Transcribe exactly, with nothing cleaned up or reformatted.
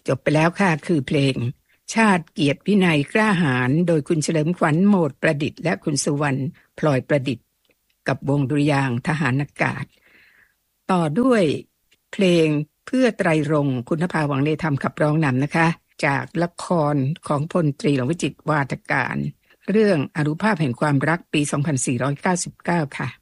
จบไปแล้วค่ะคือเพลงชาติเกียรติวินัยกล้าหาญโดยคุณเฉลิมขวัญโหมดประดิษฐ์และคุณสุวรรณพลอยประดิษฐ์กับวงดุริยางค์ทหารอากาศต่อด้วยเพลงเพื่อไตรรงค์คุณนภาหวังเลธรรมขับร้องนำนะคะจากละครของพลตรีหลวงวิจิตรวาทการเรื่องอนุภาพแห่งความรักปีสองพันสี่ร้อยเก้าสิบเก้าค่ะ